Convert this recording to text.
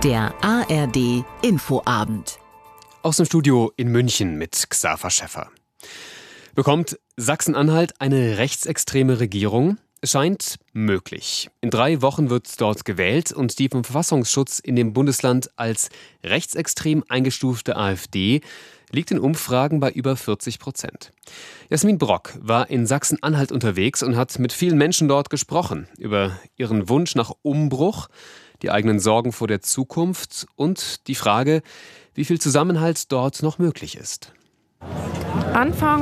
Der ARD Infoabend. Aus dem Studio in München mit Xaver Schäffer. Bekommt Sachsen-Anhalt eine rechtsextreme Regierung? Es scheint möglich. In 3 Wochen wird dort gewählt und die vom Verfassungsschutz in dem Bundesland als rechtsextrem eingestufte AfD liegt in Umfragen bei über 40%. Jasmin Brock war in Sachsen-Anhalt unterwegs und hat mit vielen Menschen dort gesprochen über ihren Wunsch nach Umbruch, die eigenen Sorgen vor der Zukunft und die Frage, wie viel Zusammenhalt dort noch möglich ist. Anfang